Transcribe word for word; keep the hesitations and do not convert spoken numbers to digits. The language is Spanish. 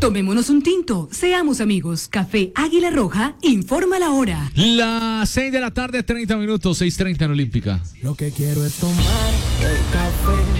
Tomémonos un tinto, seamos amigos. Café Águila Roja, informa la hora. Las seis de la tarde, treinta minutos, seis treinta en Olímpica. Lo que quiero es tomar el café.